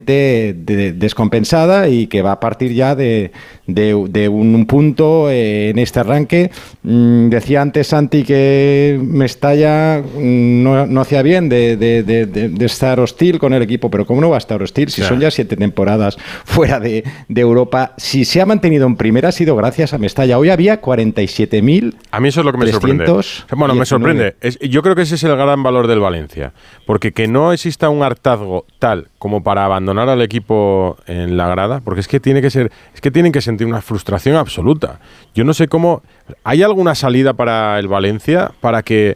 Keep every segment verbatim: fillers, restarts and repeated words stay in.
De, de, descompensada y que va a partir ya de, de, de un punto eh, en este arranque. Mm, decía antes Santi que Mestalla no, no hacía bien de, de, de, de estar hostil con el equipo, pero ¿cómo no va a estar hostil si sí. son ya siete temporadas fuera de, de Europa? Si se ha mantenido en primera ha sido gracias a Mestalla. Hoy había cuarenta y siete mil. A mí eso es lo que me sorprende. Bueno, me sorprende. Es, yo creo que ese es el gran valor del Valencia, porque que no exista un hartazgo tal como para abandonar al equipo en la grada, porque es que tiene que ser, es que tienen que sentir una frustración absoluta. Yo no sé cómo. ¿Hay alguna salida para el Valencia para que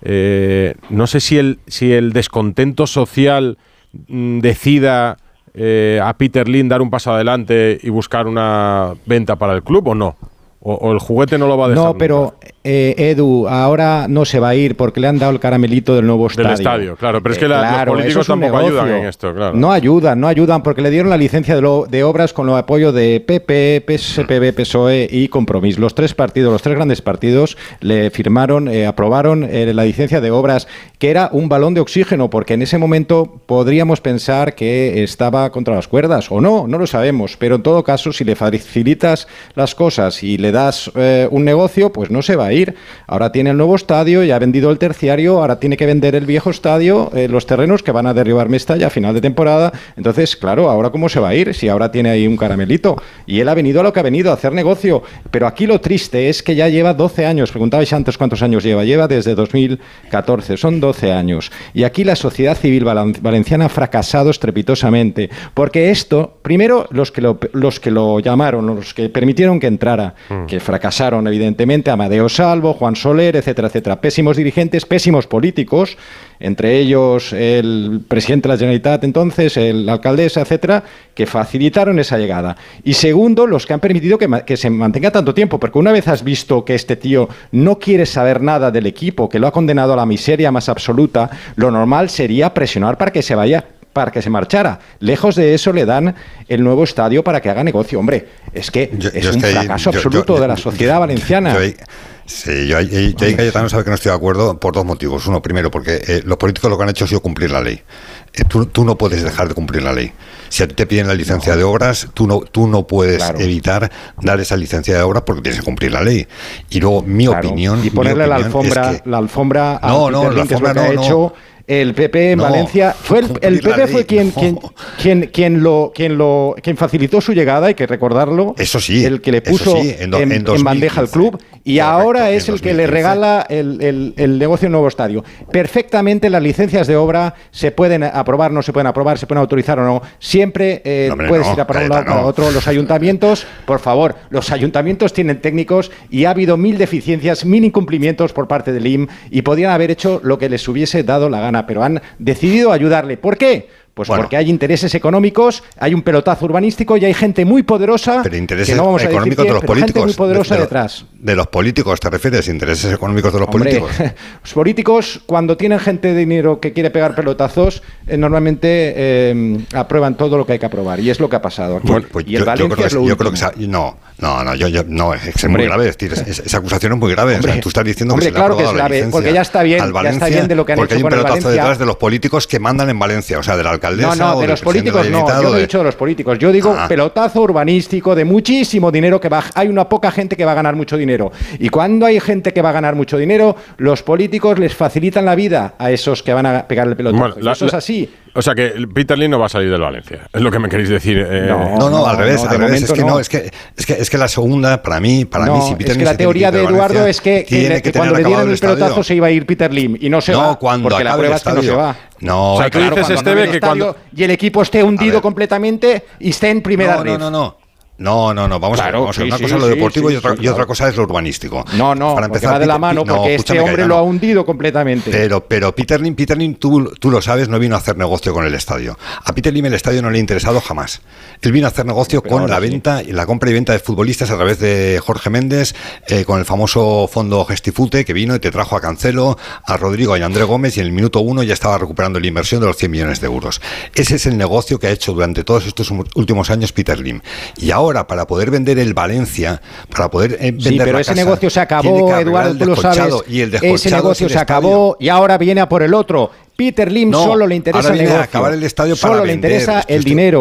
eh, no sé si el si el descontento social mmm, decida eh, a Peter Lim dar un paso adelante y buscar una venta para el club o no? O, o el juguete no lo va a dejar. No, pero eh, Edu, ahora no se va a ir porque le han dado el caramelito del nuevo estadio. Del estadio, claro. Pero es que la, claro, los políticos tampoco negocio. ayudan en esto, claro. No ayudan, no ayudan porque le dieron la licencia de, lo, de obras con el apoyo de P P, P S P B, P S O E y Compromís. Los tres partidos, los tres grandes partidos le firmaron, eh, aprobaron eh, la licencia de obras, que era un balón de oxígeno, porque en ese momento podríamos pensar que estaba contra las cuerdas, o no, no lo sabemos. Pero en todo caso, si le facilitas las cosas y le das eh, un negocio, pues no se va a ir. Ahora tiene el nuevo estadio, ya ha vendido el terciario, ahora tiene que vender el viejo estadio, eh, los terrenos que van a derribar Mestalla a final de temporada. Entonces, claro, ¿ahora cómo se va a ir? Si ahora tiene ahí un caramelito. Y él ha venido a lo que ha venido, a hacer negocio. Pero aquí lo triste es que ya lleva doce años. Preguntabais antes cuántos años lleva. Lleva desde dos mil catorce, son doce años. Y aquí la sociedad civil valenciana ha fracasado estrepitosamente. Porque esto, primero, los que lo, los que lo llamaron, los que permitieron que entrara, mm. que fracasaron evidentemente, Amadeo Salvo, Juan Soler, etcétera, etcétera. Pésimos dirigentes, pésimos políticos, entre ellos el presidente de la Generalitat entonces, el, la alcaldesa, etcétera, que facilitaron esa llegada. Y segundo, los que han permitido que, que se mantenga tanto tiempo, porque una vez has visto que este tío no quiere saber nada del equipo, que lo ha condenado a la miseria más absoluta, lo normal sería presionar para que se vaya, para que se marchara. Lejos de eso le dan el nuevo estadio para que haga negocio. Hombre, es que yo, es yo un es que fracaso yo, absoluto yo, yo, de la sociedad yo, valenciana. Yo, yo, sí, yo, yo, yo ahí Cayetano sabe que no estoy de acuerdo por dos motivos. Uno, primero, porque eh, los políticos lo que han hecho ha sido cumplir la ley. Eh, tú, tú no puedes dejar de cumplir la ley. Si a ti te piden la licencia no. de obras, tú no, tú no puedes claro. evitar dar esa licencia de obras porque tienes que cumplir la ley. Y luego, mi claro. opinión... Y ponerle opinión la alfombra, es que, la alfombra a no, no, Peter la Lim, que es lo que no, ha no. hecho... El P P en no, Valencia fue el, el P P fue quien, no. quien, quien, quien lo quien lo quien facilitó su llegada, hay que recordarlo. Eso sí, el que le puso sí, en, do, en, en, en bandeja al club y correcto, ahora es el que le regala el, el, el negocio del nuevo estadio. Perfectamente las licencias de obra se pueden aprobar, no se pueden aprobar, se pueden autorizar o no. Siempre eh, no, hombre, puedes no, ir a para un lado para otro. Los ayuntamientos, por favor, los ayuntamientos tienen técnicos y ha habido mil deficiencias, mil incumplimientos por parte del I M y podían haber hecho lo que les hubiese dado la gana, pero han decidido ayudarle. ¿Por qué? Pues bueno, porque hay intereses económicos, hay un pelotazo urbanístico y hay gente muy poderosa. Pero intereses que no vamos a económicos quién, de los políticos. Gente muy poderosa de, de, detrás. De los políticos, ¿te refieres? ¿Intereses económicos de los Hombre, políticos? Los políticos, cuando tienen gente de dinero que quiere pegar pelotazos, eh, normalmente eh, aprueban todo lo que hay que aprobar. Y es lo que ha pasado aquí. Bueno, pues y el yo, Valencia yo creo que, es lo yo creo que esa, no, no, no, yo, yo, no, es, es muy grave. Es decir, es, esa acusación es muy grave. Hombre, o sea, tú estás diciendo hombre, que se claro le ha que es grave, porque ya está bien, Valencia, ya está bien de lo que han porque hecho hay un pelotazo detrás de los políticos que mandan en Valencia, o sea, de la alcaldesa. No, no, de los políticos no. Yo no he dicho de los políticos, yo digo ah. pelotazo urbanístico de muchísimo dinero que va, hay una poca gente que va a ganar mucho dinero. Y cuando hay gente que va a ganar mucho dinero, los políticos les facilitan la vida a esos que van a pegar el pelotazo. Bueno, la, eso es así. O sea que Peter Lim no va a salir del Valencia, es lo que me queréis decir. Eh, no, no, no, al revés, no, al revés, es que no. no, es que es que es que la segunda para mí, para no, mí si Peter es Lim que la teoría de Eduardo es que, que, que cuando le dieran el pelotazo se iba a ir Peter Lim y no se no, va, cuando porque la prueba es que no se va. No, o sea, tú claro, dices, Esteve, que cuando y el equipo esté hundido completamente y esté en primera red. No, no, no. No, no, no, vamos claro, a ver, vamos sí, a ver. Una sí, cosa es lo sí, deportivo sí, y, otra, sí, y otra claro. cosa es lo urbanístico. No, no, para empezar, va de la mano, no, porque este hombre lo ha hundido completamente. Pero, pero Peter Lim, Peter Lim tú, tú lo sabes, no vino a hacer negocio con el estadio. A Peter Lim el estadio no le ha interesado jamás. Él vino a hacer negocio pero con la sí. venta, la compra y venta de futbolistas a través de Jorge Méndez, eh, con el famoso fondo Gestifute, que vino y te trajo a Cancelo, a Rodrigo y a André Gómez, y en el minuto uno ya estaba recuperando la inversión de los cien millones de euros. Ese es el negocio que ha hecho durante todos estos últimos años Peter Lim. Y ahora, para poder vender el Valencia, para poder eh, vender sí, pero la ese casa, negocio se acabó, Eduardo, tú lo sabes. Y el ese negocio se acabó y ahora viene a por el otro. Peter Lim no, solo le interesa el negocio. Acabar el estadio solo para le vender. interesa Esto, el esto, dinero.